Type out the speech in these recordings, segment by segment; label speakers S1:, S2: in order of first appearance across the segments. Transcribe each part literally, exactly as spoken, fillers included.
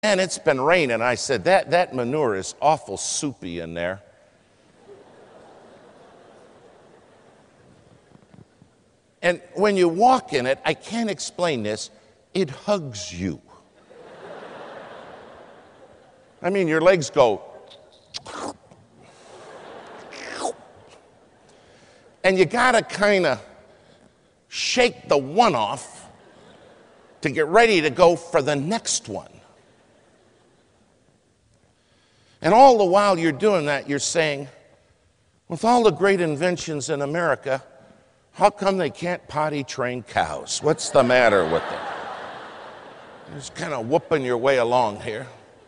S1: And it's been raining. I said, that, that manure is awful soupy in there. And when you walk in it, I can't explain this, it hugs you. I mean, your legs go. And you gotta kind of shake the one off to get ready to go for the next one. And all the while you're doing that, you're saying, with all the great inventions in America, how come they can't potty train cows? What's the matter with them? You're just kind of whooping your way along here.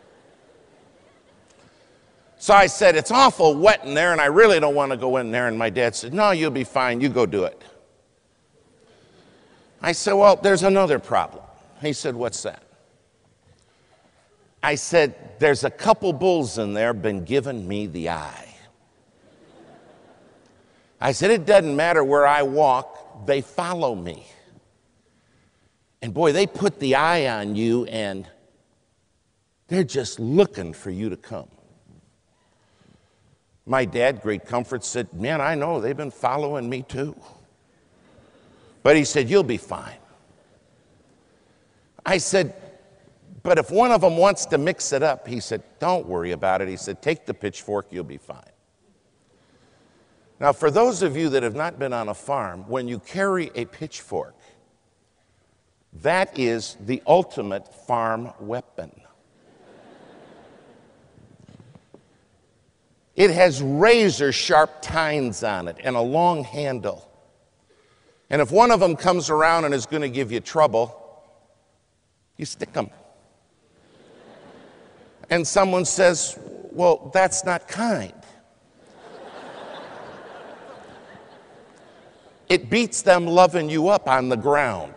S1: So I said, it's awful wet in there, and I really don't want to go in there. And my dad said, no, you'll be fine. You go do it. I said, well, there's another problem. He said, what's that? I said, there's a couple bulls in there been giving me the eye. I said, it doesn't matter where I walk, they follow me. And boy, they put the eye on you and they're just looking for you to come. My dad, great comfort, said, man, I know, they've been following me too. But he said, you'll be fine. I said, but if one of them wants to mix it up, he said, don't worry about it. He said, take the pitchfork, you'll be fine. Now, for those of you that have not been on a farm, when you carry a pitchfork, that is the ultimate farm weapon. It has razor sharp tines on it and a long handle. And if one of them comes around and is going to give you trouble, you stick them. And someone says, well, that's not kind. It beats them loving you up on the ground.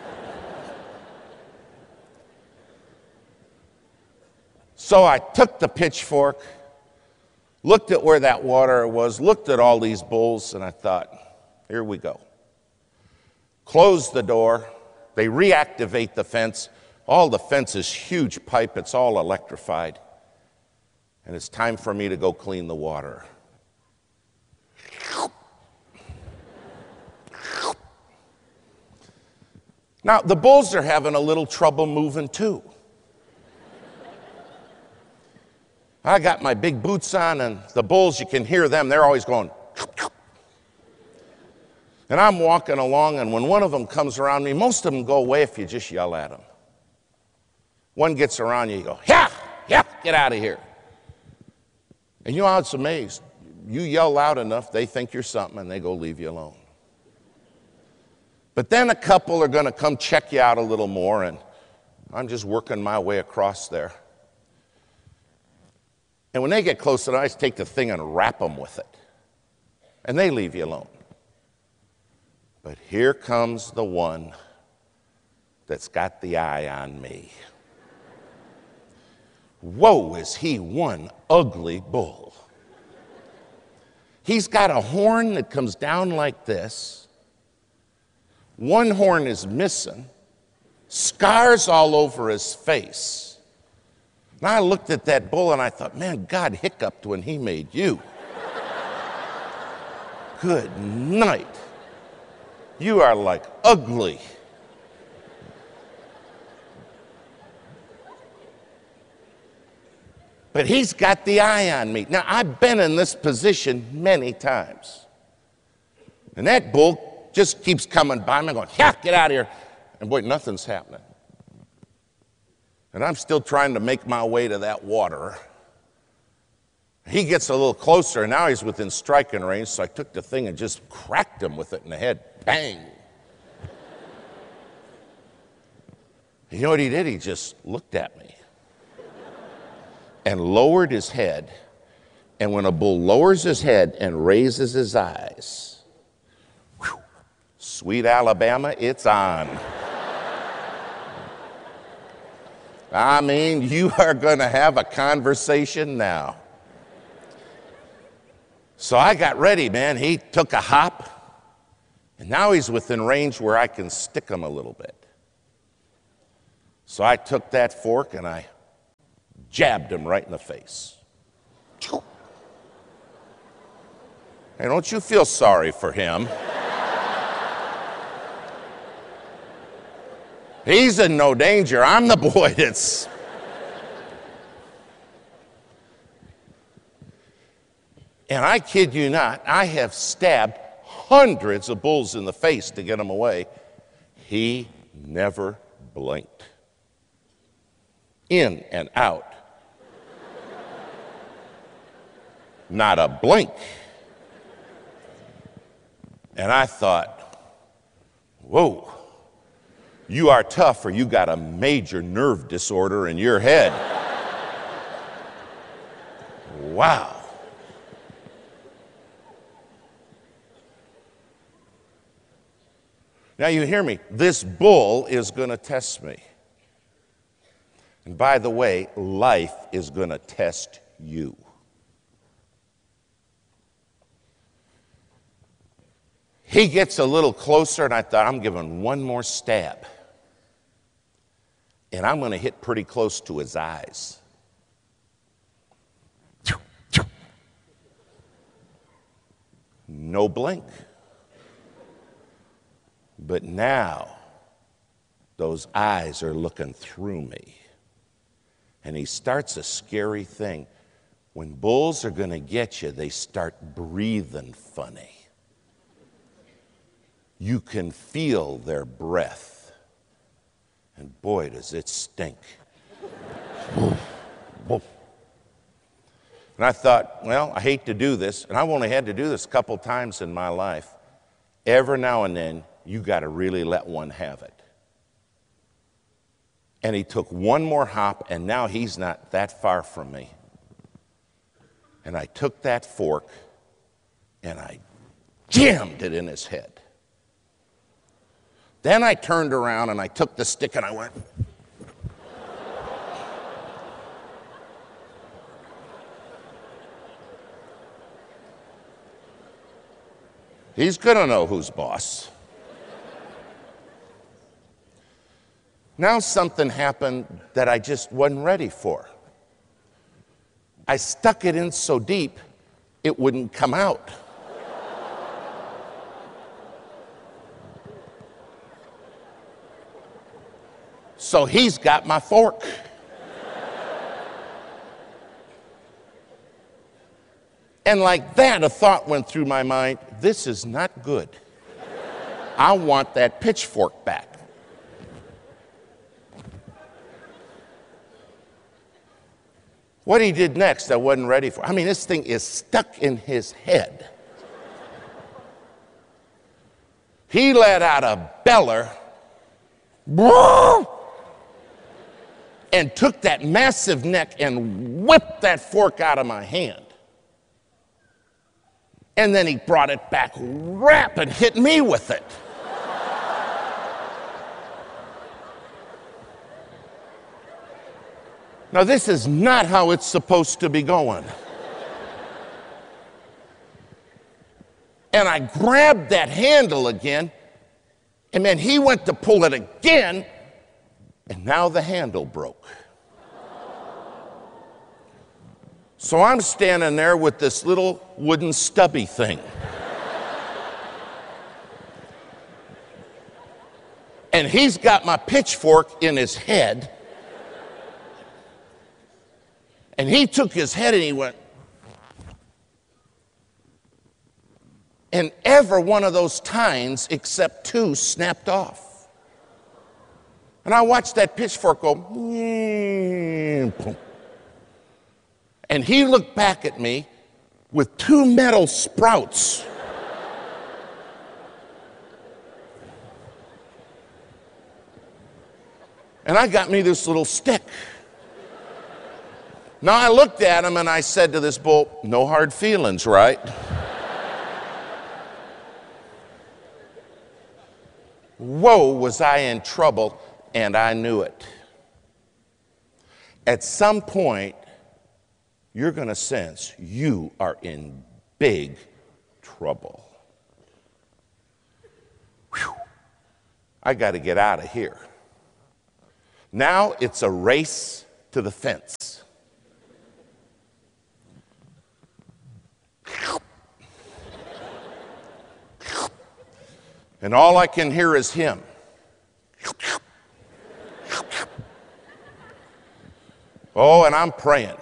S1: So I took the pitchfork, looked at where that water was, looked at all these bulls, and I thought, here we go. Close the door. They reactivate the fence. All the fence is huge pipe. It's all electrified. And it's time for me to go clean the water. Now, the bulls are having a little trouble moving too. I got my big boots on, and the bulls, you can hear them. They're always going. And I'm walking along, and when one of them comes around me, most of them go away if you just yell at them. One gets around you, you go, yeah, yeah, get out of here. And you know, I was amazed. You yell loud enough, they think you're something, and they go leave you alone. But then a couple are going to come check you out a little more, and I'm just working my way across there. And when they get close, I just take the thing and wrap them with it. And they leave you alone. But here comes the one that's got the eye on me. Whoa, is he one ugly bull. He's got a horn that comes down like this. One horn is missing. Scars all over his face. And I looked at that bull and I thought, man, God hiccuped when he made you. Good night. You are like ugly. But he's got the eye on me. Now, I've been in this position many times. And that bull just keeps coming by me going, yeah, get out of here. And boy, nothing's happening. And I'm still trying to make my way to that water. He gets a little closer, and now he's within striking range, so I took the thing and just cracked him with it in the head. Bang! You know what he did? He just looked at me and lowered his head. And when a bull lowers his head and raises his eyes, whew, sweet Alabama, it's on. I mean, you are going to have a conversation now. So I got ready, man. He took a hop, and now he's within range where I can stick him a little bit. So I took that fork and I jabbed him right in the face. Hey, don't you feel sorry for him? He's in no danger. I'm the boy that's... And I kid you not, I have stabbed hundreds of bulls in the face to get him away. He never blinked. In and out. Not a blink. And I thought, whoa, you are tough or you got a major nerve disorder in your head. Wow. Now you hear me, this bull is going to test me. And by the way, life is going to test you. He gets a little closer, and I thought, I'm giving one more stab. And I'm going to hit pretty close to his eyes. No blink. But now, those eyes are looking through me. And he starts a scary thing. When bulls are going to get you, they start breathing funny. You can feel their breath. And boy, does it stink. And I thought, well, I hate to do this. And I've only had to do this a couple times in my life. Every now and then, you got to really let one have it. And he took one more hop, and now he's not that far from me. And I took that fork, and I jammed it in his head. Then I turned around, and I took the stick, and I went. He's going to know who's boss. Now something happened that I just wasn't ready for. I stuck it in so deep, it wouldn't come out. So he's got my fork. And like that, a thought went through my mind, this is not good. I want that pitchfork back. What he did next, I wasn't ready for. I mean, this thing is stuck in his head. He let out a beller and took that massive neck and whipped that fork out of my hand. And then he brought it back, rap, and hit me with it. Now, this is not how it's supposed to be going. And I grabbed that handle again, and then he went to pull it again, and now the handle broke. So I'm standing there with this little wooden stubby thing. And he's got my pitchfork in his head. And he took his head and he went. And every one of those tines, except two, snapped off. And I watched that pitchfork go. And he looked back at me with two metal sprouts. And I got me this little stick. Now I looked at him and I said to this bull, no hard feelings, right? Whoa, was I in trouble, and I knew it. At some point, you're going to sense you are in big trouble. Whew. I got to get out of here. Now it's a race to the fence. And all I can hear is him. Oh, and I'm praying,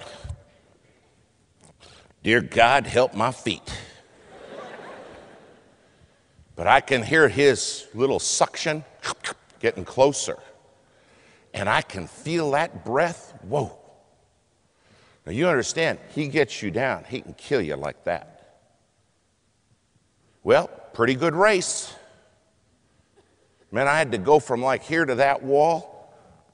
S1: dear God, help my feet. But I can hear his little suction getting closer. And I can feel that breath. Whoa. Now you understand, he gets you down. He can kill you like that. Well, pretty good race. Man, I had to go from like here to that wall.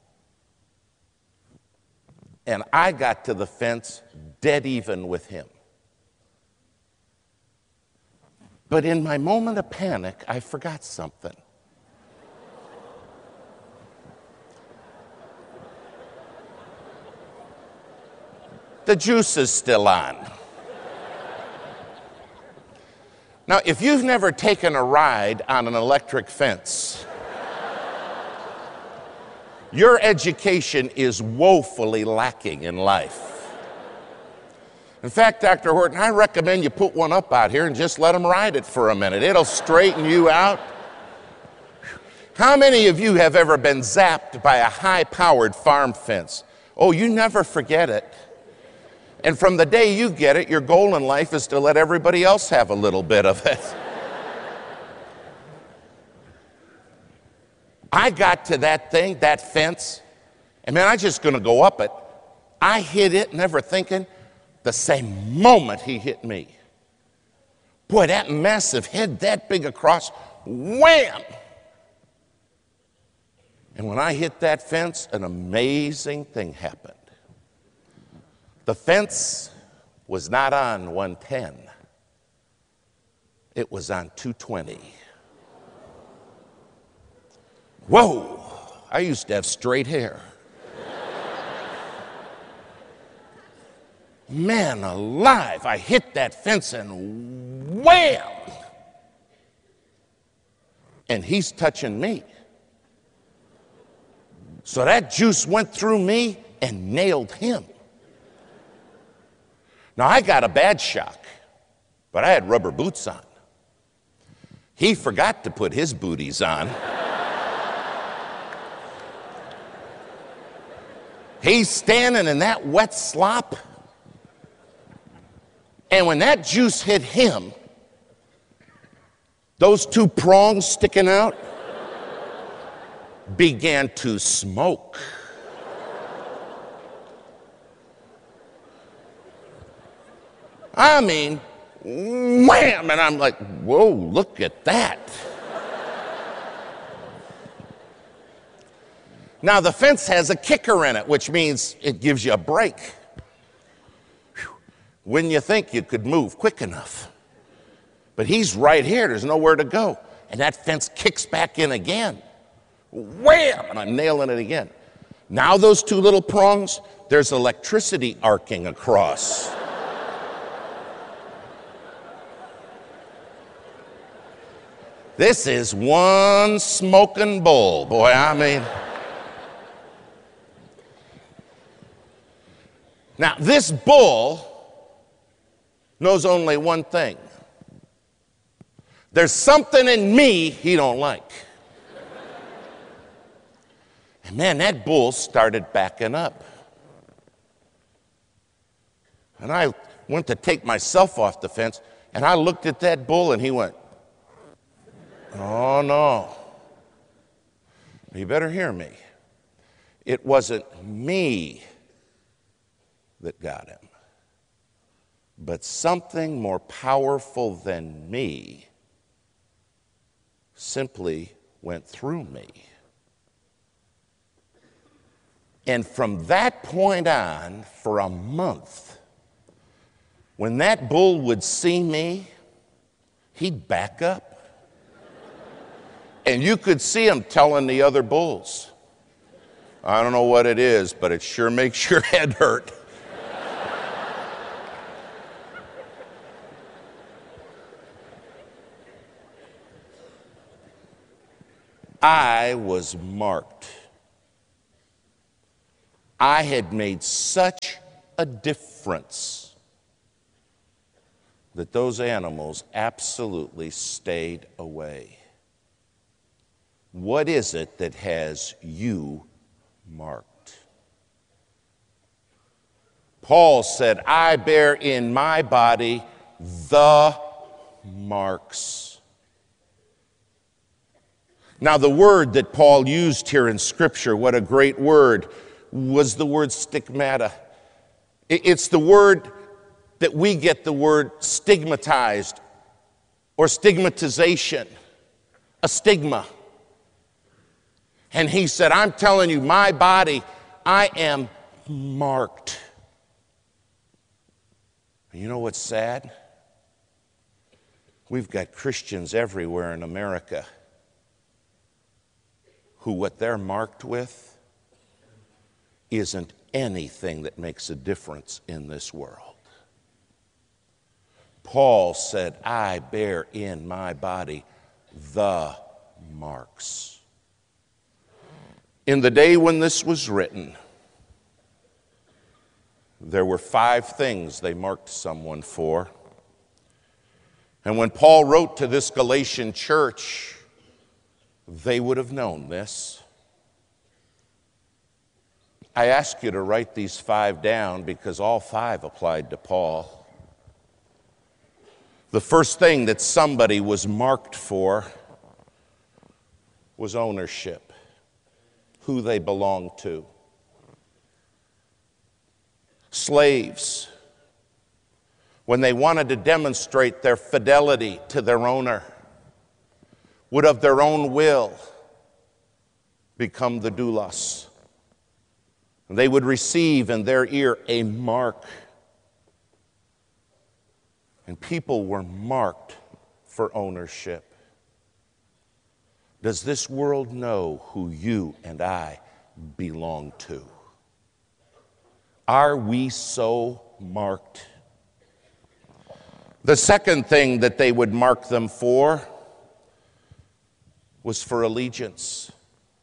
S1: And I got to the fence dead even with him. But in my moment of panic, I forgot something. The juice is still on. Now, if you've never taken a ride on an electric fence, your education is woefully lacking in life. In fact, Doctor Horton, I recommend you put one up out here and just let them ride it for a minute. It'll straighten you out. How many of you have ever been zapped by a high-powered farm fence? Oh, you never forget it. And from the day you get it, your goal in life is to let everybody else have a little bit of it. I got to that thing, that fence, and man, I'm just going to go up it. I hit it, never thinking, the same moment he hit me. Boy, that massive head, that big across, wham! And when I hit that fence, an amazing thing happened. The fence was not on one ten. It was on two twenty. Whoa! I used to have straight hair. Man alive, I hit that fence and wham! And he's touching me. So that juice went through me and nailed him. Now, I got a bad shock, but I had rubber boots on. He forgot to put his booties on. He's standing in that wet slop. And when that juice hit him, those two prongs sticking out began to smoke. I mean, wham! And I'm like, whoa, look at that. Now, the fence has a kicker in it, which means it gives you a break. When you think you could move quick enough. But he's right here, there's nowhere to go. And that fence kicks back in again. Wham! And I'm nailing it again. Now those two little prongs, there's electricity arcing across. This is one smoking bull, boy, I mean. Now, this bull knows only one thing. There's something in me he don't like. And man, that bull started backing up. And I went to take myself off the fence, and I looked at that bull, and he went, oh, no. You better hear me. It wasn't me that got him, but something more powerful than me simply went through me. And from that point on, for a month, when that bull would see me, he'd back up. And you could see him telling the other bulls, I don't know what it is, but it sure makes your head hurt. I was marked. I had made such a difference that those animals absolutely stayed away. What is it that has you marked? Paul said, I bear in my body the marks. Now, the word that Paul used here in Scripture, what a great word, was the word stigmata. It's the word that we get the word stigmatized or stigmatization, a stigma. And he said, I'm telling you, my body, I am marked. And you know what's sad? We've got Christians everywhere in America who what they're marked with isn't anything that makes a difference in this world. Paul said, I bear in my body the marks. In the day when this was written, there were five things they marked someone for. And when Paul wrote to this Galatian church, they would have known this. I ask you to write these five down because all five applied to Paul. The first thing that somebody was marked for was ownership, who they belonged to. Slaves, when they wanted to demonstrate their fidelity to their owner, would of their own will become the doulos. They would receive in their ear a mark. And people were marked for ownership. Does this world know who you and I belong to? Are we so marked? The second thing that they would mark them for was for allegiance.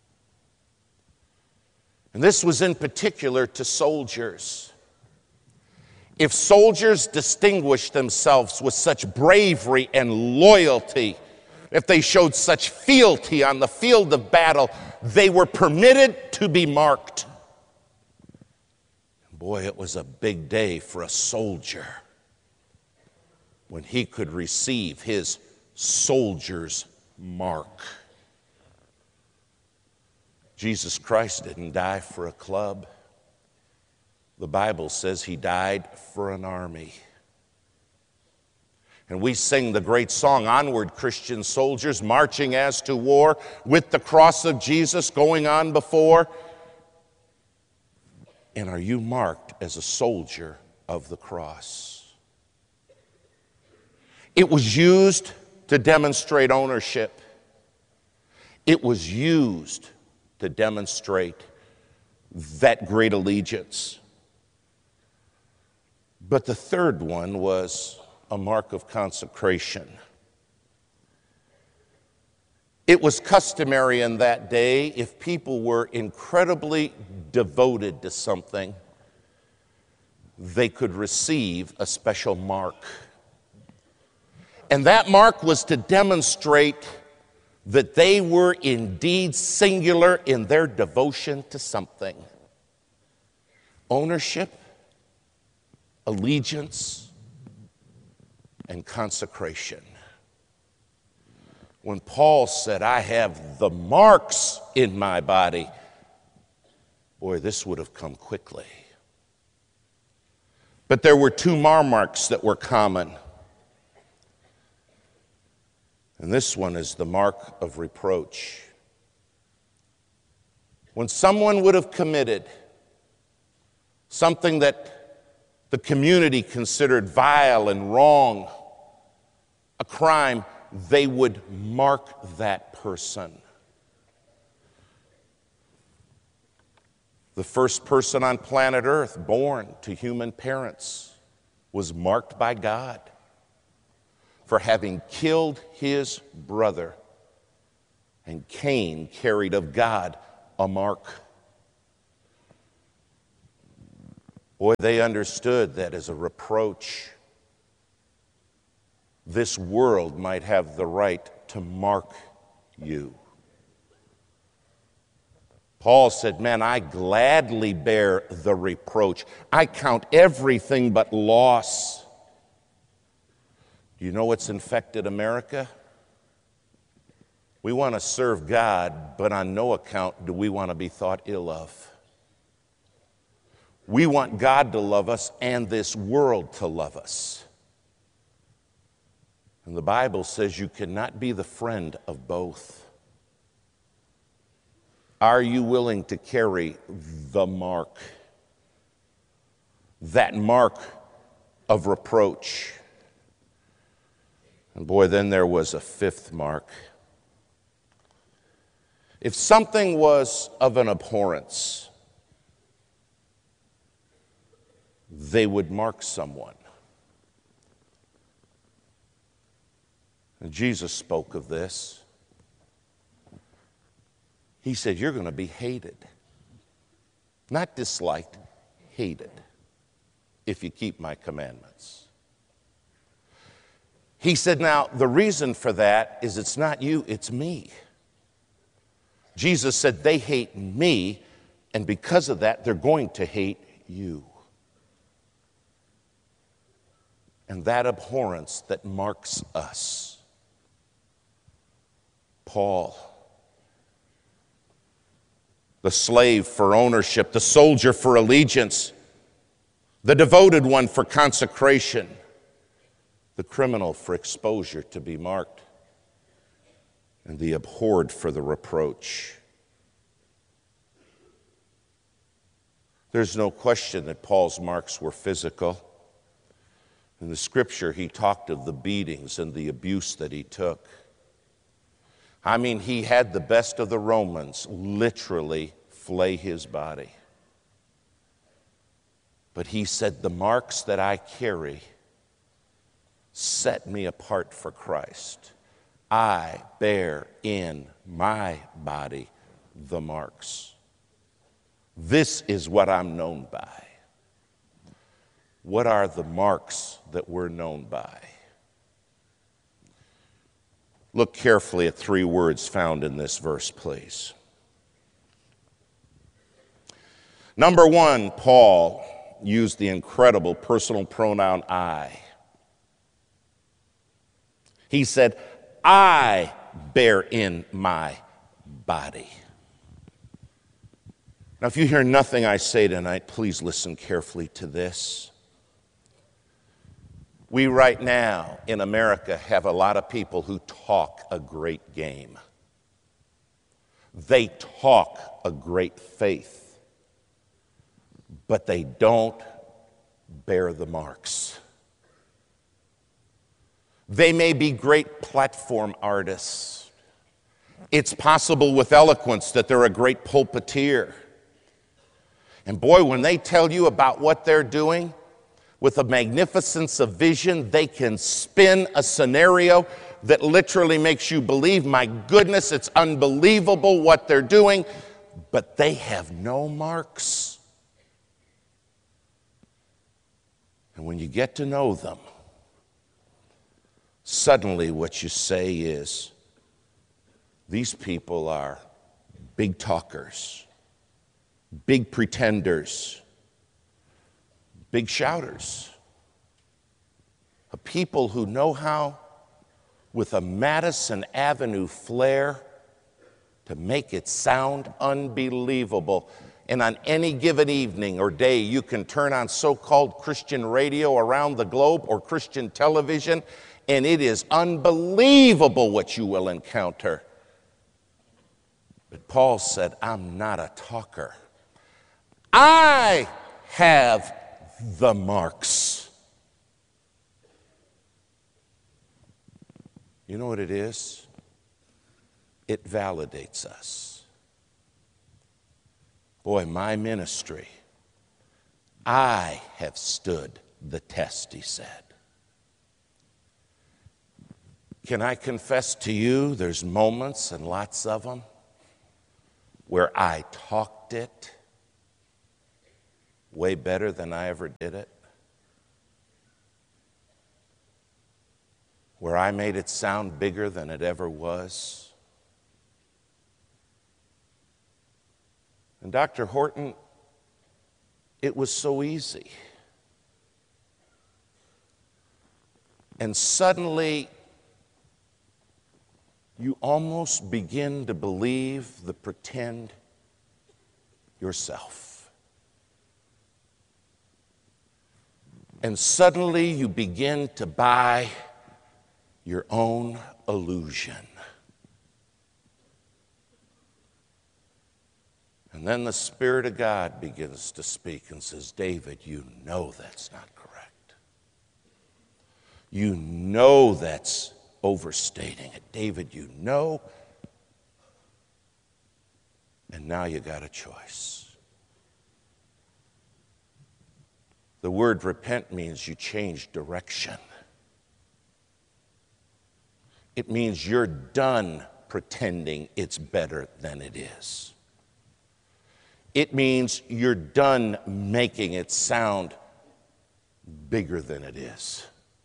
S1: And this was in particular to soldiers. If soldiers distinguished themselves with such bravery and loyalty, if they showed such fealty on the field of battle, they were permitted to be marked. Boy, it was a big day for a soldier when he could receive his soldier's mark. Jesus Christ didn't die for a club. The Bible says he died for an army. And we sing the great song, Onward, Christian Soldiers, marching as to war, with the cross of Jesus going on before. And are you marked as a soldier of the cross? It was used to demonstrate ownership. It was used to demonstrate that great allegiance. But the third one was a mark of consecration. It was customary in that day, if people were incredibly devoted to something, they could receive a special mark. And that mark was to demonstrate that they were indeed singular in their devotion to something. Ownership, allegiance, and consecration. When Paul said, I have the marks in my body, boy, this would have come quickly. But there were two more marks that were common. And this one is the mark of reproach. When someone would have committed something that the community considered vile and wrong, a crime, they would mark that person. The first person on planet Earth born to human parents was marked by God for having killed his brother. And Cain carried of God a mark. Boy, they understood that as a reproach, this world might have the right to mark you. Paul said, man, I gladly bear the reproach. I count everything but loss. Do you know what's infected America? We want to serve God, but on no account do we want to be thought ill of. We want God to love us and this world to love us. And the Bible says you cannot be the friend of both. Are you willing to carry the mark? That mark of reproach. And boy, then there was a fifth mark. If something was of an abhorrence, they would mark someone. And Jesus spoke of this. He said, you're going to be hated. Not disliked, hated, if you keep my commandments. He said, now, the reason for that is it's not you, it's me. Jesus said, they hate me, and because of that, they're going to hate you. And that abhorrence that marks us. Paul, the slave for ownership, the soldier for allegiance, the devoted one for consecration, the criminal for exposure to be marked, and the abhorred for the reproach. There's no question that Paul's marks were physical. In the scripture, he talked of the beatings and the abuse that he took. I mean, he had the best of the Romans literally flay his body. But he said, the marks that I carry set me apart for Christ. I bear in my body the marks. This is what I'm known by. What are the marks that we're known by? Look carefully at three words found in this verse, please. Number one, Paul used the incredible personal pronoun I. He said, I bear in my body. Now, if you hear nothing I say tonight, please listen carefully to this. We right now in America have a lot of people who talk a great game. They talk a great faith, but they don't bear the marks. They may be great platform artists. It's possible with eloquence that they're a great pulpiteer. And boy, when they tell you about what they're doing, with a magnificence of vision, they can spin a scenario that literally makes you believe, my goodness, it's unbelievable what they're doing, but they have no marks. And when you get to know them, suddenly what you say is, these people are big talkers, big pretenders, big shouters, a people who know how, with a Madison Avenue flair, to make it sound unbelievable. And on any given evening or day, you can turn on so-called Christian radio around the globe or Christian television, and it is unbelievable what you will encounter. But Paul said, I'm not a talker. I have the marks. You know what it is? It validates us. Boy, my ministry, I have stood the test, he said. Can I confess to you, there's moments, and lots of them, where I talked it way better than I ever did it, where I made it sound bigger than it ever was. And Doctor Horton, it was so easy. And suddenly, you almost begin to believe the pretend yourself. And suddenly, you begin to buy your own illusion. And then the Spirit of God begins to speak and says, David, you know that's not correct. You know that's overstating it. David, you know. And now you got a choice. The word repent means you change direction. It means you're done pretending it's better than it is. It means you're done making it sound bigger than it is.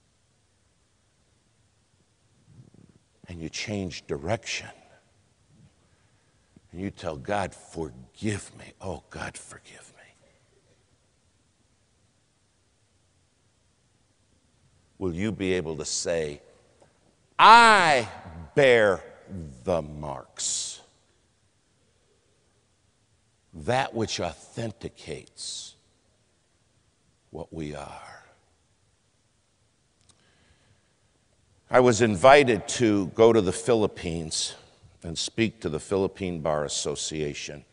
S1: And you change direction. And you tell God, forgive me. Oh, God, forgive me. Will you be able to say, I bear the marks, that which authenticates what we are? I was invited to go to the Philippines and speak to the Philippine Bar Association.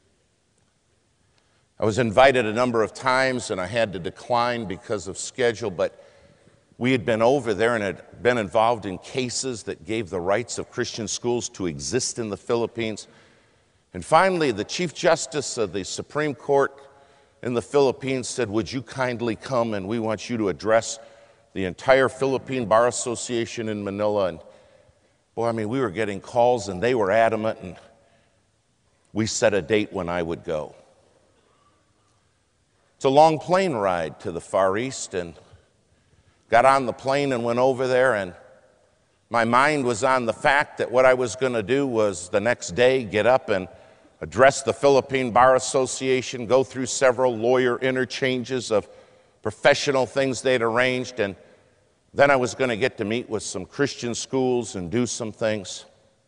S1: I was invited a number of times and I had to decline because of schedule, but we had been over there and had been involved in cases that gave the rights of Christian schools to exist in the Philippines. And finally, the Chief Justice of the Supreme Court in the Philippines said, would you kindly come and we want you to address the entire Philippine Bar Association in Manila. And boy, I mean, we were getting calls and they were adamant, and we set a date when I would go. It's a long plane ride to the Far East, and got on the plane and went over there, and my mind was on the fact that what I was going to do was the next day get up and address the Philippine Bar Association, go through several lawyer interchanges of professional things they'd arranged, and then I was going to get to meet with some Christian schools and do some things.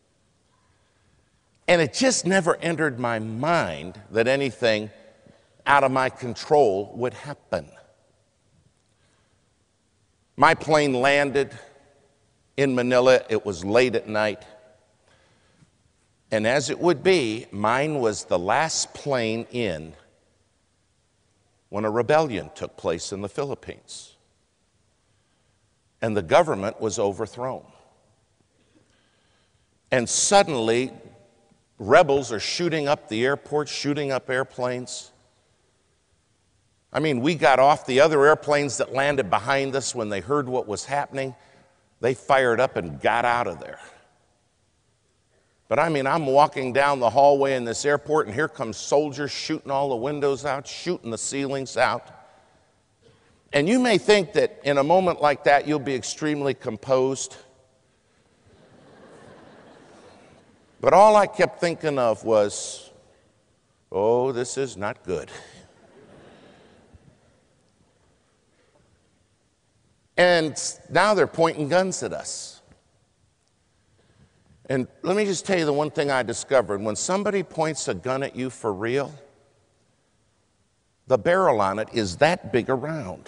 S1: And it just never entered my mind that anything out of my control would happen. My plane landed in Manila. It was late at night. And as it would be, mine was the last plane in when a rebellion took place in the Philippines. And the government was overthrown. And suddenly, rebels are shooting up the airport, shooting up airplanes. I mean, we got off. The other airplanes that landed behind us, when they heard what was happening, they fired up and got out of there. But I mean, I'm walking down the hallway in this airport, and here comes soldiers shooting all the windows out, shooting the ceilings out. And you may think that in a moment like that, you'll be extremely composed. But all I kept thinking of was, oh, this is not good. And now they're pointing guns at us. And let me just tell you the one thing I discovered. When somebody points a gun at you for real, the barrel on it is that big around.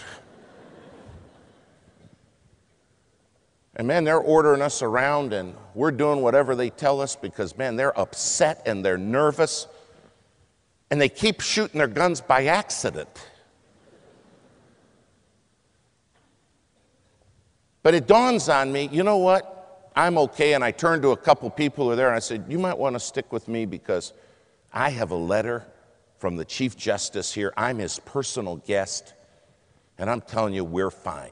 S1: And man, they're ordering us around, and we're doing whatever they tell us because, man, they're upset and they're nervous. And they keep shooting their guns by accident. But it dawns on me, you know what? I'm okay. And I turned to a couple people who were there and I said, you might want to stick with me because I have a letter from the Chief Justice here. I'm his personal guest. And I'm telling you, we're fine.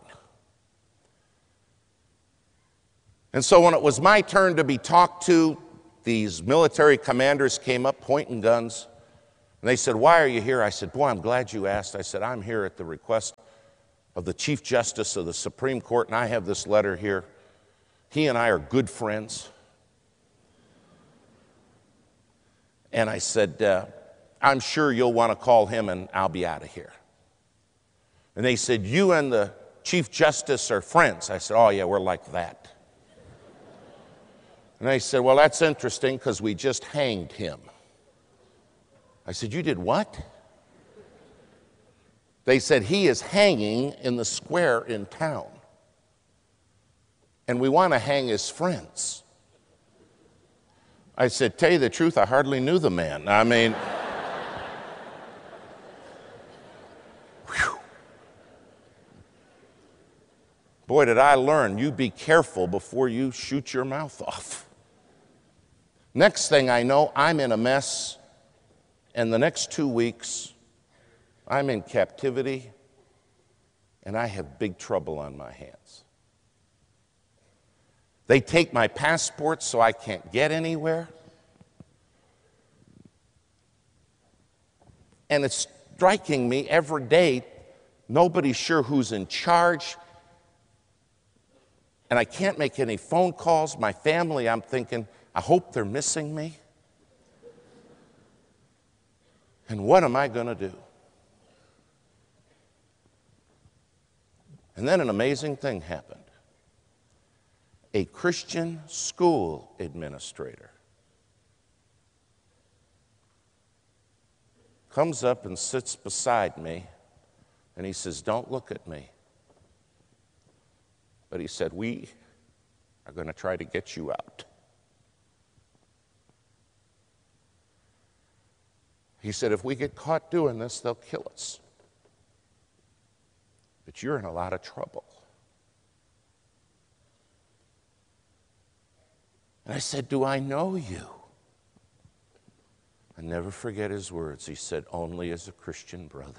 S1: And so when it was my turn to be talked to, these military commanders came up pointing guns. And they said, why are you here? I said, boy, I'm glad you asked. I said, I'm here at the request of the Chief Justice of the Supreme Court, and I have this letter here. He and I are good friends. And I said, uh, I'm sure you'll want to call him and I'll be out of here. And they said, you and the Chief Justice are friends. I said, oh yeah, we're like that. And they said, well, that's interesting because we just hanged him. I said, you did what? They said, he is hanging in the square in town. And we want to hang his friends. I said, tell you the truth, I hardly knew the man. I mean, whew. Boy, did I learn, you be careful before you shoot your mouth off. Next thing I know, I'm in a mess, and the next two weeks, I'm in captivity, and I have big trouble on my hands. They take my passport so I can't get anywhere. And it's striking me every day, nobody's sure who's in charge, and I can't make any phone calls. My family, I'm thinking, I hope they're missing me. And what am I going to do? And then an amazing thing happened. A Christian school administrator comes up and sits beside me, and he says, don't look at me. But he said, we are going to try to get you out. He said, if we get caught doing this, they'll kill us. But you're in a lot of trouble. And I said, do I know you? I never forget his words. He said, only as a Christian brother.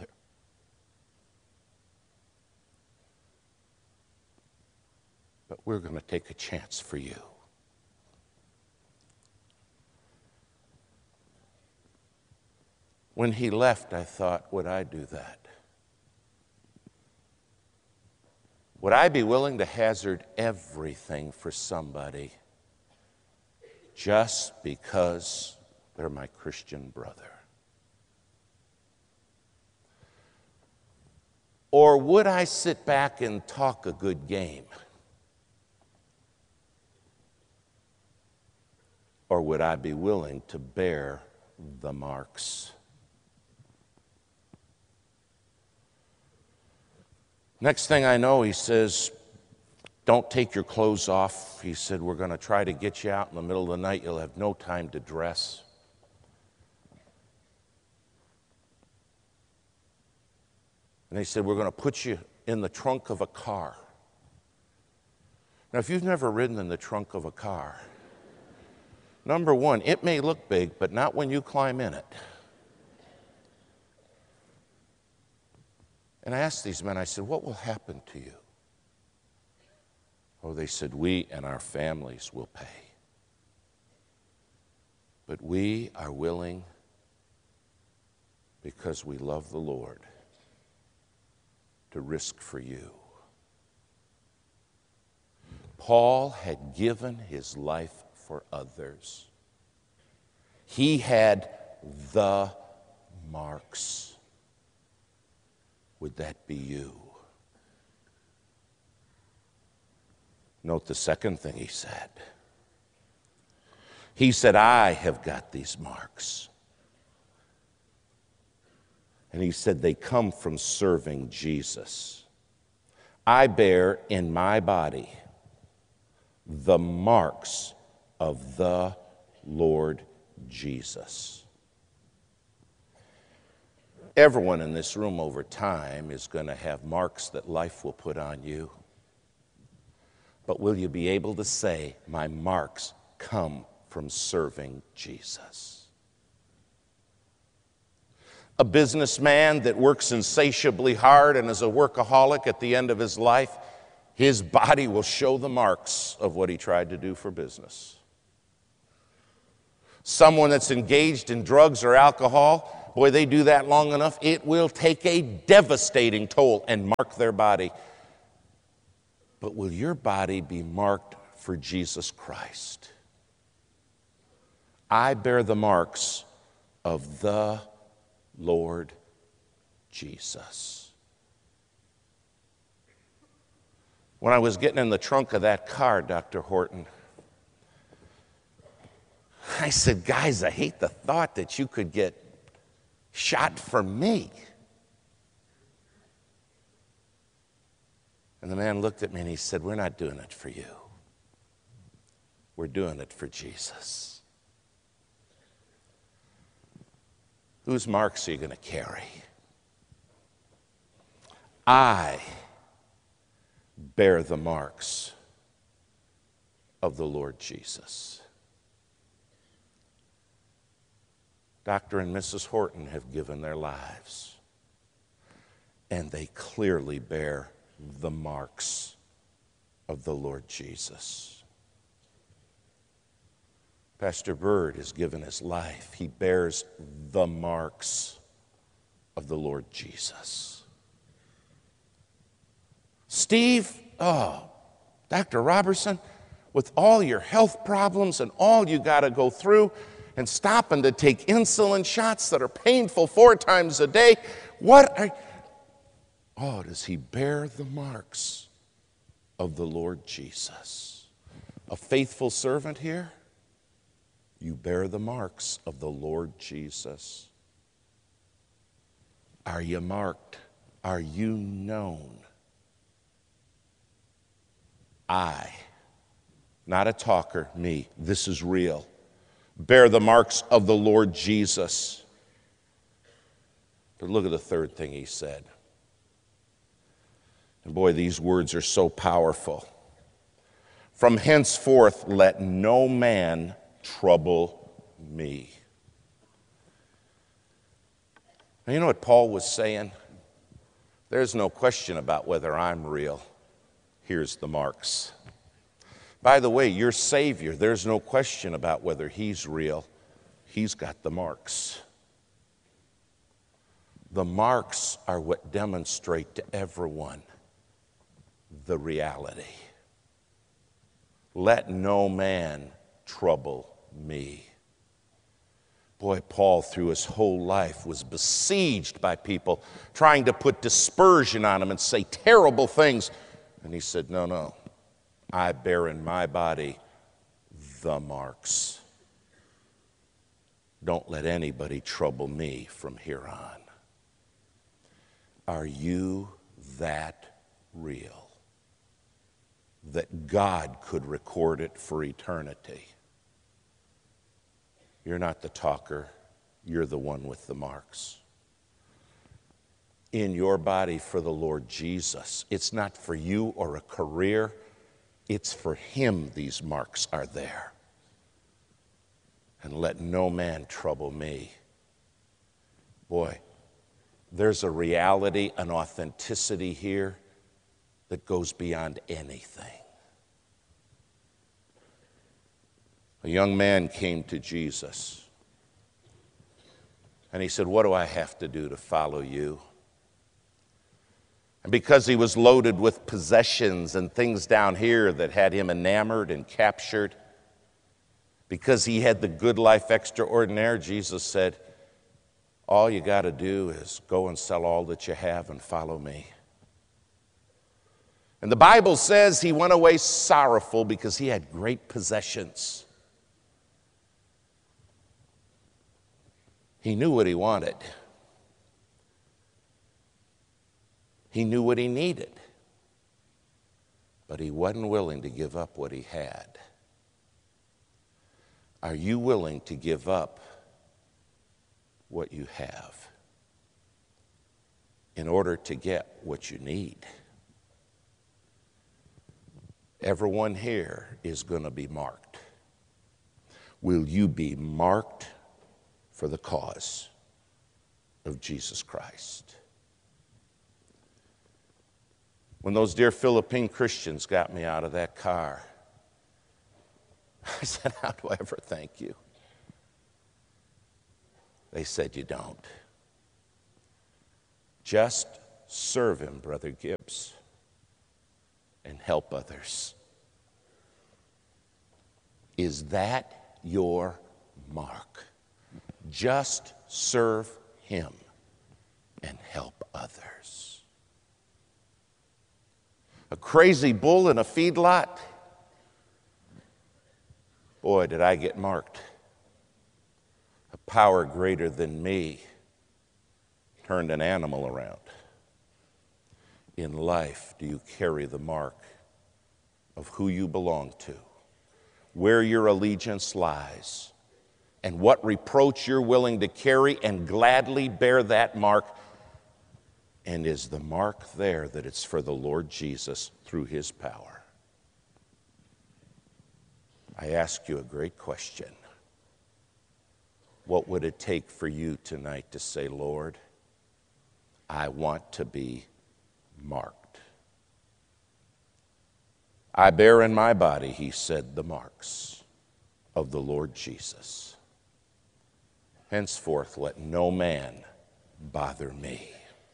S1: But we're going to take a chance for you. When he left, I thought, would I do that? Would I be willing to hazard everything for somebody just because they're my Christian brother? Or would I sit back and talk a good game? Or would I be willing to bear the marks? Next thing I know, he says, don't take your clothes off. He said, we're going to try to get you out in the middle of the night. You'll have no time to dress. And they said, we're going to put you in the trunk of a car. Now, if you've never ridden in the trunk of a car, number one, it may look big, but not when you climb in it. And I asked these men, I said, what will happen to you? Oh, they said, we and our families will pay. But we are willing, because we love the Lord, to risk for you. Paul had given his life for others. He had the marks. Would that be you? Note the second thing he said. He said, I have got these marks. And he said, they come from serving Jesus. I bear in my body the marks of the Lord Jesus. Everyone in this room over time is going to have marks that life will put on you. But will you be able to say, my marks come from serving Jesus? A businessman that works insatiably hard and is a workaholic at the end of his life, his body will show the marks of what he tried to do for business. Someone that's engaged in drugs or alcohol, boy, they do that long enough, it will take a devastating toll and mark their body. But will your body be marked for Jesus Christ? I bear the marks of the Lord Jesus. When I was getting in the trunk of that car, Doctor Horton, I said, guys, I hate the thought that you could get shot for me. And the man looked at me and he said, we're not doing it for you. We're doing it for Jesus. Whose marks are you going to carry? I bear the marks of the Lord Jesus. Doctor and Missus Horton have given their lives, and they clearly bear the marks of the Lord Jesus. Pastor Bird has given his life. He bears the marks of the Lord Jesus. Steve, oh, Doctor Robertson, with all your health problems and all you got to go through and stopping to take insulin shots that are painful four times a day, what are... Oh, does he bear the marks of the Lord Jesus? A faithful servant here? You bear the marks of the Lord Jesus. Are you marked? Are you known? I, not a talker, me, this is real, bear the marks of the Lord Jesus. But look at the third thing he said. And boy, these words are so powerful. From henceforth, let no man trouble me. Now, you know what Paul was saying? There's no question about whether I'm real. Here's the marks. By the way, your Savior, there's no question about whether he's real. He's got the marks. The marks are what demonstrate to everyone the reality. Let no man trouble me. Boy, Paul, through his whole life, was besieged by people trying to put dispersion on him and say terrible things. And he said, no, no, I bear in my body the marks. Don't let anybody trouble me from here on. Are you that real that God could record it for eternity? You're not the talker, you're the one with the marks. In your body for the Lord Jesus. It's not for you or a career, it's for him these marks are there. And let no man trouble me. Boy, there's a reality, an authenticity here that goes beyond anything. A young man came to Jesus and he said, what do I have to do to follow you? And because he was loaded with possessions and things down here that had him enamored and captured, because he had the good life extraordinaire, Jesus said, all you got to do is go and sell all that you have and follow me. And the Bible says he went away sorrowful because he had great possessions. He knew what he wanted. He knew what he needed. But he wasn't willing to give up what he had. Are you willing to give up what you have in order to get what you need? Everyone here is going to be marked. Will you be marked for the cause of Jesus Christ? When those dear Philippine Christians got me out of that car, I said, how do I ever thank you? They said, you don't. Just serve him, Brother Gibbs, and help others. Is that your mark? Just serve him and help others. A crazy bull in a feedlot. Boy, did I get marked. A power greater than me turned an animal around. In life, do you carry the mark of who you belong to, where your allegiance lies, and what reproach you're willing to carry and gladly bear that mark? And is the mark there that it's for the Lord Jesus through his power? I ask you a great question. What would it take for you tonight to say, Lord, I want to be marked? I bear in my body, he said, the marks of the Lord Jesus. Henceforth, let no man bother me.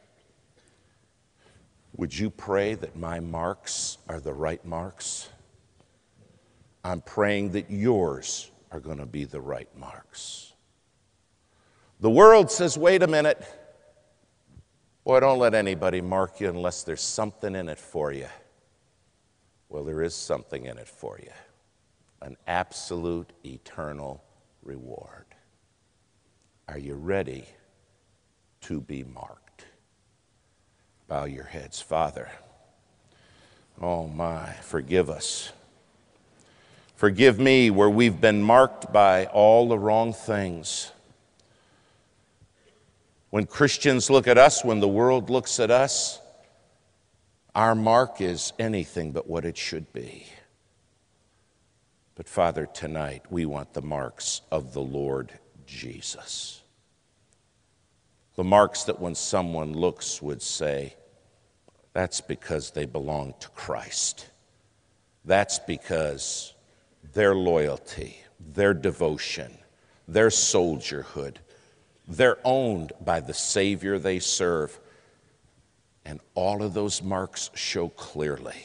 S1: Would you pray that my marks are the right marks? I'm praying that yours are going to be the right marks. The world says, wait a minute. Boy, don't let anybody mark you unless there's something in it for you. Well, there is something in it for you. An absolute eternal reward. Are you ready to be marked? Bow your heads. Father, oh my, forgive us. Forgive me where we've been marked by all the wrong things. When Christians look at us, when the world looks at us, our mark is anything but what it should be. But Father, tonight we want the marks of the Lord Jesus. The marks that when someone looks would say, that's because they belong to Christ. That's because their loyalty, their devotion, their soldierhood, they're owned by the Savior they serve. And all of those marks show clearly.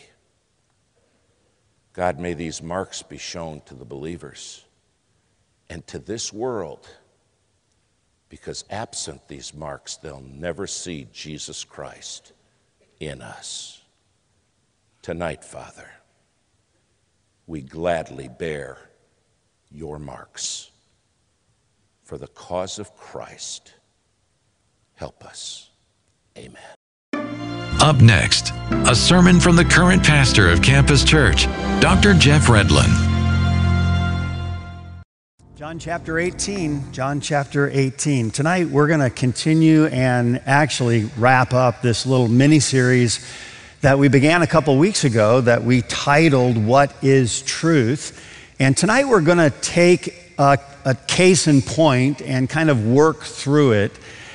S1: God, may these marks be shown to the believers and to this world, because absent these marks, they'll never see Jesus Christ in us. Tonight, Father, we gladly bear your marks for the cause of Christ. Help us. Amen.
S2: Up next, a sermon from the current pastor of Campus Church, Doctor Jeff Redlin.
S3: John chapter eighteen, John chapter eighteen. Tonight we're going to continue and actually wrap up this little mini-series that we began a couple weeks ago that we titled, What is Truth? And tonight we're going to take a, a case in point and kind of work through it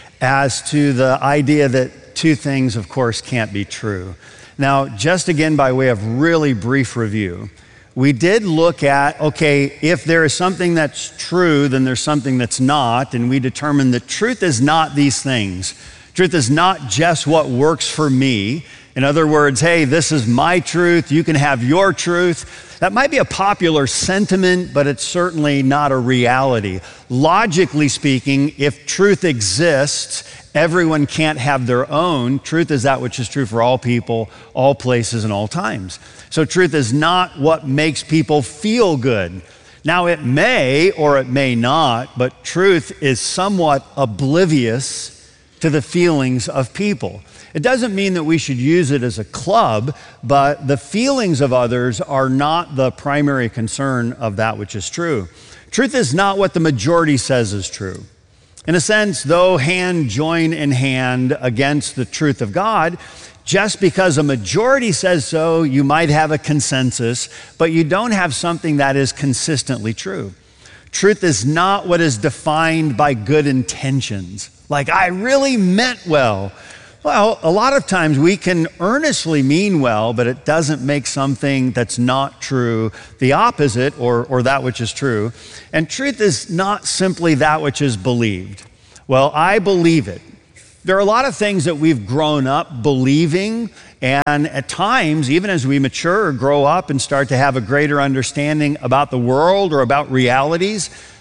S3: as to the idea that two things, of course, can't be true. Now, just again by way of really brief review, we did look at, okay, if there is something that's true, then there's something that's not, and we determined that truth is not these things. Truth is not just what works for me. In other words, hey, this is my truth, you can have your truth. That might be a popular sentiment, but it's certainly not a reality. Logically speaking, if truth exists, everyone can't have their own. Truth is that which is true for all people, all places, and all times. So truth is not what makes people feel good. Now it may or it may not, but truth is somewhat oblivious to the feelings of people. It doesn't mean that we should use it as a club, but the feelings of others are not the primary concern of that which is true. Truth is not what the majority says is true. In a sense, though hand join in hand against the truth of God, just because a majority says so, you might have a consensus, but you don't have something that is consistently true. Truth is not what is defined by good intentions. Like, I really meant well. Well, a lot of times we can earnestly mean well, but it doesn't make something that's not true the opposite or, or that which is true. And truth is not simply that which is believed. Well, I believe it. There are a lot of things that we've grown up believing, and at times, even as we mature or grow up and start to have a greater understanding about the world or about realities,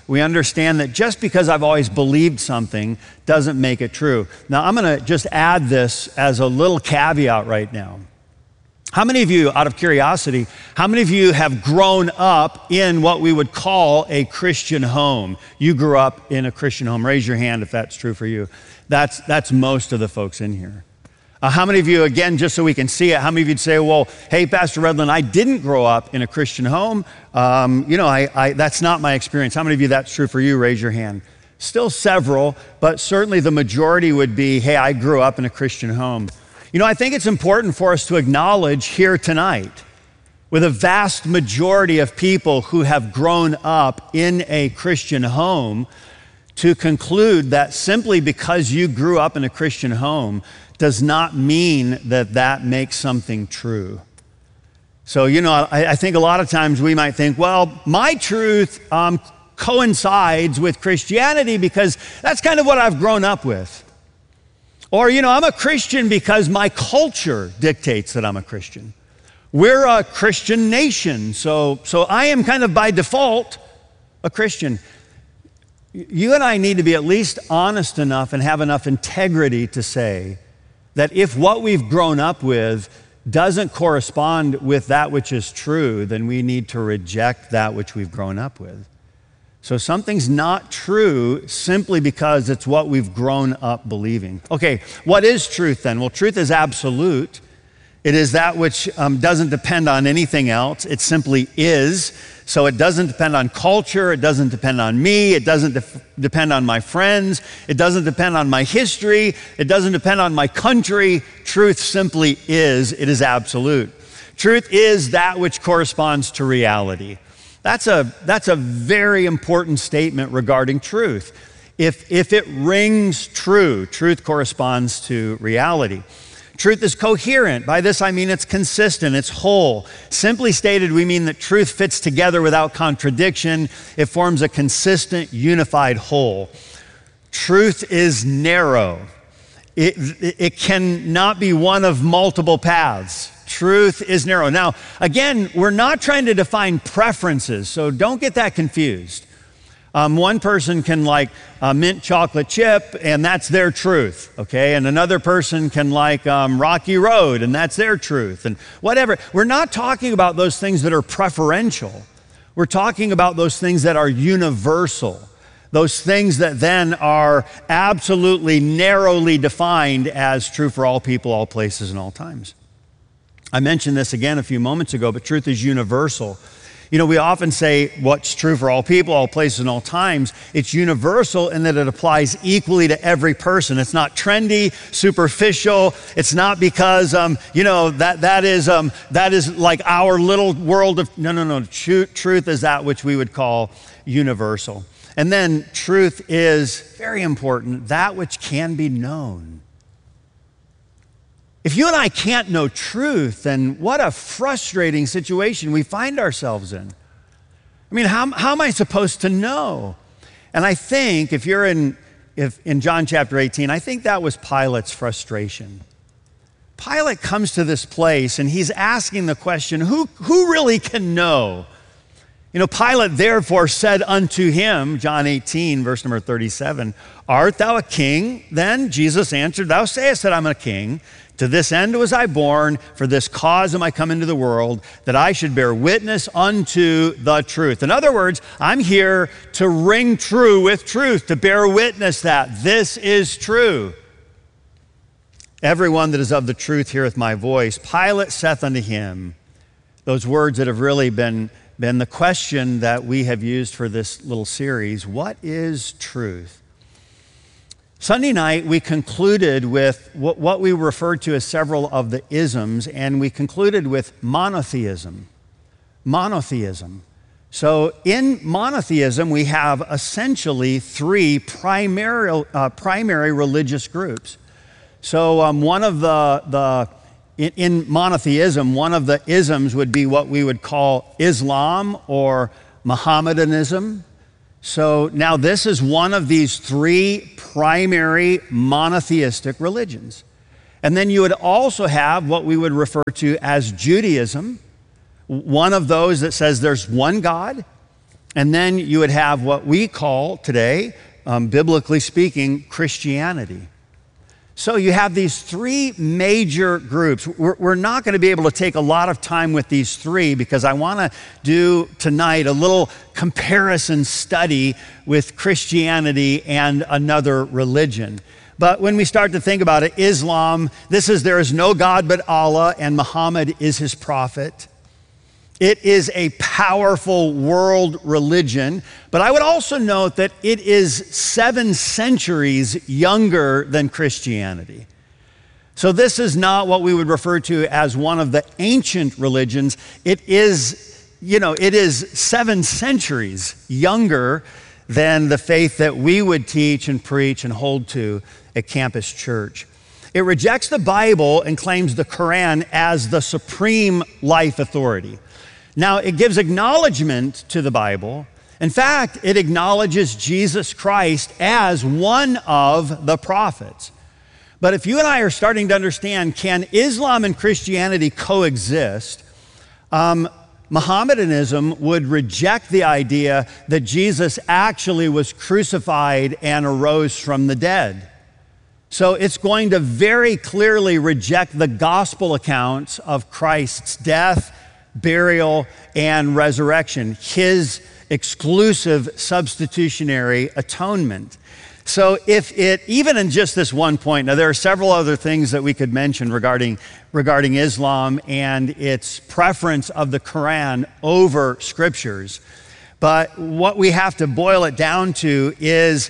S3: we understand that just because I've always believed something doesn't make it true. Now, I'm going to just add this as a little caveat right now. How many of you, out of curiosity, how many of you have grown up in what we would call a Christian home? You grew up in a Christian home. Raise your hand if that's true for you. That's, that's most of the folks in here. Uh, how many of you, again, just so we can see it, how many of you'd say, well, hey, Pastor Redland, I didn't grow up in a Christian home. Um, you know, I, I, that's not my experience. How many of you that's true for you? Raise your hand. Still several, but certainly the majority would be, hey, I grew up in a Christian home. You know, I think it's important for us to acknowledge here tonight, with a vast majority of people who have grown up in a Christian home, to conclude that simply because you grew up in a Christian home does not mean that that makes something true. So, you know, I, I think a lot of times we might think, well, my truth um, coincides with Christianity because that's kind of what I've grown up with. Or, you know, I'm a Christian because my culture dictates that I'm a Christian. We're a Christian nation, so, so I am kind of by default a Christian. You and I need to be at least honest enough and have enough integrity to say that if what we've grown up with doesn't correspond with that which is true, then we need to reject that which we've grown up with. So something's not true simply because it's what we've grown up believing. Okay, what is truth then? Well, truth is absolute. It is that which um, doesn't depend on anything else. It simply is. So it doesn't depend on culture. It doesn't depend on me. It doesn't def- depend on my friends. It doesn't depend on my history. It doesn't depend on my country. Truth simply is. It is absolute. Truth is that which corresponds to reality. That's a, that's a very important statement regarding truth. If, if it rings true, truth corresponds to reality. Truth is coherent. By this I mean it's consistent, it's whole. Simply stated, we mean that truth fits together without contradiction. It forms a consistent, unified whole. Truth is narrow. It, it cannot be one of multiple paths. Truth is narrow. Now, again, we're not trying to define preferences, so don't get that confused. Um, one person can like uh, mint chocolate chip, and that's their truth, okay? And another person can like um, Rocky Road, and that's their truth, and whatever. We're not talking about those things that are preferential. We're talking about those things that are universal, those things that then are absolutely narrowly defined as true for all people, all places, and all times. I mentioned this again a few moments ago, but truth is universal. You know, we often say what's true for all people, all places, and all times. It's universal in that it applies equally to every person. It's not trendy, superficial. It's not because, um, you know, that that is um, that is like our little world of, no, no, no. Tr- truth is that which we would call universal. And then truth is, very important, that which can be known. If you and I can't know truth, then what a frustrating situation we find ourselves in. I mean, how, how am I supposed to know? And I think if you're in, if, in John chapter eighteen, I think that was Pilate's frustration. Pilate comes to this place and he's asking the question, who, who really can know? You know, Pilate therefore said unto him, John eighteen, verse number thirty-seven, art thou a king? Then Jesus answered, thou sayest that I'm a king. To this end was I born, for this cause am I come into the world, that I should bear witness unto the truth. In other words, I'm here to ring true with truth, to bear witness that this is true. Everyone that is of the truth heareth my voice. Pilate saith unto him, those words that have really been, been the question that we have used for this little series, what is truth? Sunday night, we concluded with what we referred to as several of the isms, and we concluded with monotheism. Monotheism. So in monotheism, we have essentially three primary, uh, primary religious groups. So um, one of the, the in, in monotheism, one of the isms would be what we would call Islam or Mohammedanism. So now this is one of these three primary monotheistic religions. And then you would also have what we would refer to as Judaism, one of those that says there's one God, And then you would have what we call today, um, biblically speaking, Christianity. So you have these three major groups. We're, we're not going to be able to take a lot of time with these three because I want to do tonight a little comparison study with Christianity and another religion. But when we start to think about it, Islam, this is there is no God but Allah and Muhammad is his prophet. It is a powerful world religion, but I would also note that it is seven centuries younger than Christianity. So this is not what we would refer to as one of the ancient religions. It is, you know, it is seven centuries younger than the faith that we would teach and preach and hold to at Campus Church. It rejects the Bible and claims the Quran as the supreme life authority. Now, it gives acknowledgement to the Bible. In fact, it acknowledges Jesus Christ as one of the prophets. But if you and I are starting to understand, can Islam and Christianity coexist? Um, Mohammedanism would reject the idea that Jesus actually was crucified and arose from the dead. So it's going to very clearly reject the gospel accounts of Christ's death, burial, and resurrection, his exclusive substitutionary atonement. So if it, even in just this one point, now there are several other things that we could mention regarding, regarding Islam and its preference of the Quran over scriptures, but what we have to boil it down to is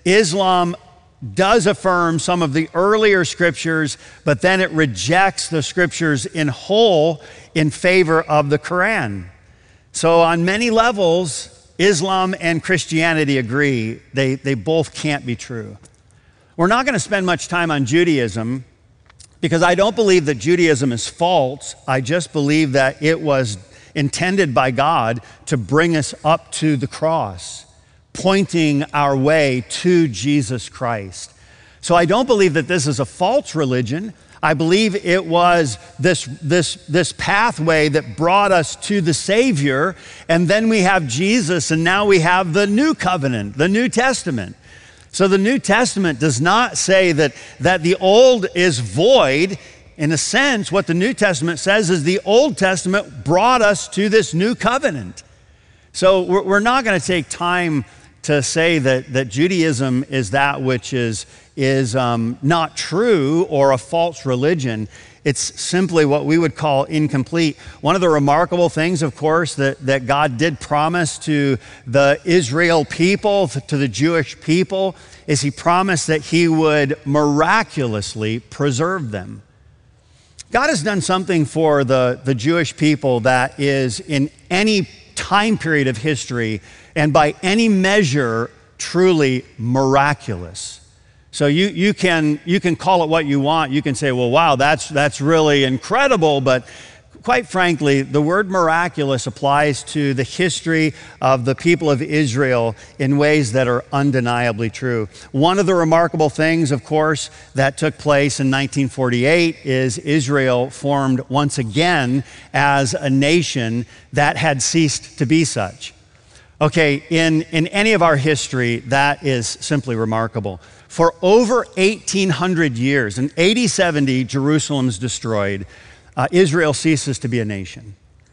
S3: Islam does affirm some of the earlier scriptures, but then it rejects the scriptures in whole in favor of the Quran. So on many levels, Islam and Christianity agree. They, they both can't be true. We're not going to spend much time on Judaism because I don't believe that Judaism is false. I just believe that it was intended by God to bring us up to the cross, pointing our way to Jesus Christ. So I don't believe that this is a false religion. I believe it was this, this, this pathway that brought us to the Savior, and then we have Jesus, and now we have the New Covenant, the New Testament. So the New Testament does not say that, that the Old is void. In a sense, what the New Testament says is the Old Testament brought us to this New Covenant. So we're, we're not going to take time to say that, that Judaism is that which is, is um, not true or a false religion. It's simply what we would call incomplete. One of the remarkable things, of course, that, that God did promise to the Israel people, to the Jewish people, is he promised that he would miraculously preserve them. God has done something for the, the Jewish people that is in any time period of history and by any measure truly miraculous. So you, you, can, you can call it what you want. You can say, well, wow, that's, that's really incredible. But quite frankly, the word miraculous applies to the history of the people of Israel in ways that are undeniably true. One of the remarkable things, of course, that took place in nineteen forty-eight is Israel formed once again as a nation that had ceased to be such. Okay, in, in any of our history, that is simply remarkable. For over eighteen hundred years, in A D seventy, Jerusalem's destroyed. Uh, Israel ceases to be a nation.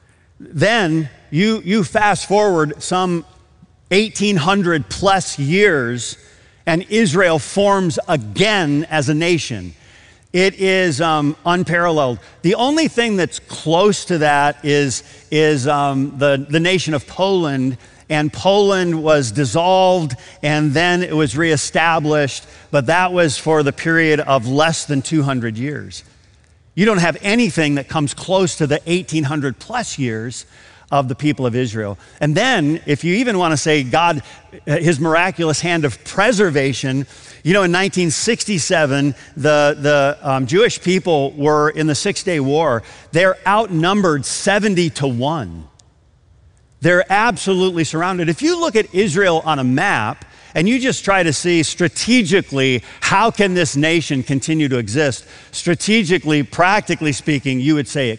S3: Then you, you fast forward some eighteen hundred plus years, and Israel forms again as a nation. It is um, unparalleled. The only thing that's close to that is, is um, the, the nation of Poland. And Poland was dissolved, and then it was reestablished, but that was for the period of less than two hundred years. You don't have anything that comes close to the eighteen hundred plus years of the people of Israel. And then, if you even want to say God, his miraculous hand of preservation, you know, in nineteen sixty-seven, the, the um, Jewish people were in the Six-Day War. They're outnumbered seventy to one. They're absolutely surrounded. If you look at Israel on a map and you just try to see strategically how can this nation continue to exist, strategically, practically speaking, you would say it